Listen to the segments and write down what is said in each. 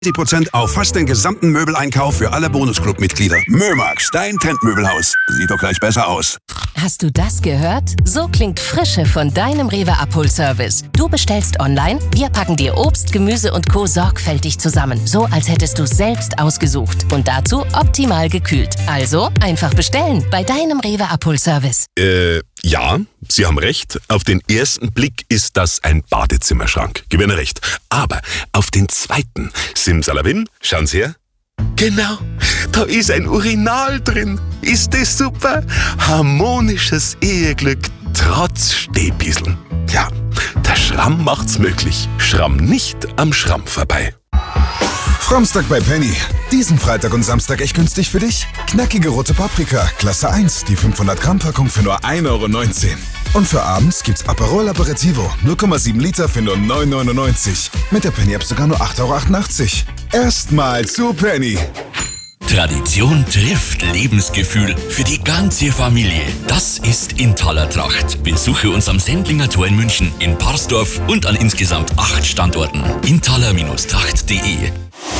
30% auf fast den gesamten Möbeleinkauf für alle Bonusclub-Mitglieder. Mömax, dein Trendmöbelhaus. Sieht doch gleich besser aus. Hast du das gehört? So klingt Frische von deinem Rewe-Abholservice. Du bestellst online, wir packen dir Obst, Gemüse und Co. sorgfältig zusammen. So, als hättest du selbst ausgesucht. Und dazu optimal gekühlt. Also, einfach bestellen bei deinem Rewe-Abholservice. Ja, Sie haben recht. Auf den ersten Blick ist das ein Badezimmerschrank. Gewinne recht. Aber auf den zweiten, Simsalabim, schauen Sie her. Genau, da ist ein Urinal drin. Ist das super? Harmonisches Eheglück trotz Stehbieseln. Ja, der Schramm macht's möglich. Schramm nicht am Schramm vorbei. Samstag bei Penny. Diesen Freitag und Samstag echt günstig für dich? Knackige rote Paprika, Klasse 1, die 500 Gramm Packung für nur 1,19 €. Und für abends gibt's Aperol Aperitivo, 0,7 Liter für nur 9,99 €. Mit der Penny-App sogar nur 8,88 €. Erstmal zu Penny. Tradition trifft Lebensgefühl für die ganze Familie. Das ist Intaler Tracht. Besuche uns am Sendlinger Tor in München, in Parsdorf und an insgesamt 8 Standorten. intaler-tracht.de.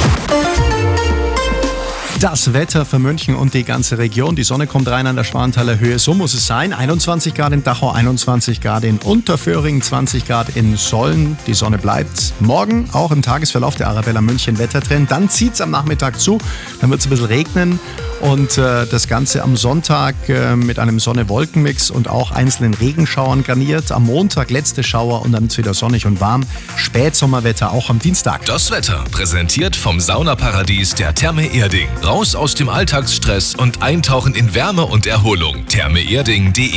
Das Wetter für München und die ganze Region. Die Sonne kommt rein an der Schwanthaler Höhe. So muss es sein. 21 Grad in Dachau, 21 Grad in Unterföhring, 20 Grad in Solln. Die Sonne bleibt. Morgen auch im Tagesverlauf der Arabella München Wettertrend. Dann zieht es am Nachmittag zu. Dann wird es ein bisschen regnen. Und das Ganze am Sonntag mit einem Sonne-Wolken-Mix und auch einzelnen Regenschauern garniert. Am Montag letzte Schauer und dann ist wieder sonnig und warm. Spätsommerwetter auch am Dienstag. Das Wetter präsentiert vom Saunaparadies der Therme Erding. Raus aus dem Alltagsstress und eintauchen in Wärme und Erholung. thermeerding.de.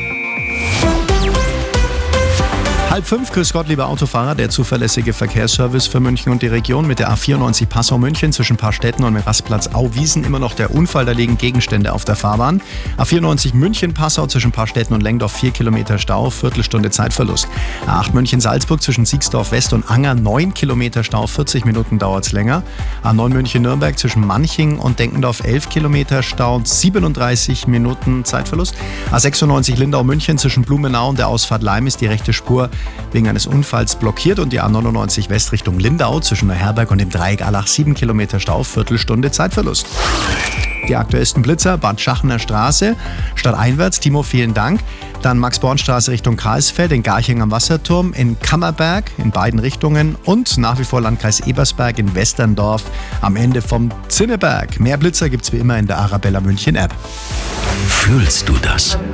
4:30, grüß Gott, lieber Autofahrer, der zuverlässige Verkehrsservice für München und die Region mit der A94 Passau-München zwischen Paarstetten und dem Rastplatz Auwiesen. Immer noch der Unfall, da liegen Gegenstände auf der Fahrbahn. A94 München-Passau zwischen Paarstetten und Lengdorf 4 Kilometer Stau, Viertelstunde Zeitverlust. A8 München-Salzburg zwischen Siegsdorf West und Anger 9 Kilometer Stau, 40 Minuten dauert es länger. A9 München-Nürnberg zwischen Manching und Denkendorf 11 Kilometer Stau, 37 Minuten Zeitverlust. A96 Lindau-München zwischen Blumenau und der Ausfahrt Leim ist die rechte Spur wegen eines Unfalls blockiert und die A99 West Richtung Lindau zwischen Neuherberg und dem Dreieck Allach 7 Kilometer Stau, Viertelstunde Zeitverlust. Die aktuellsten Blitzer, Bad Schachener Straße, stadteinwärts, Timo, vielen Dank. Dann Max-Born-Straße Richtung Karlsfeld, in Garching am Wasserturm, in Kammerberg in beiden Richtungen und nach wie vor Landkreis Ebersberg in Westerndorf am Ende vom Zinneberg. Mehr Blitzer gibt's wie immer in der Arabella München App. Fühlst du das?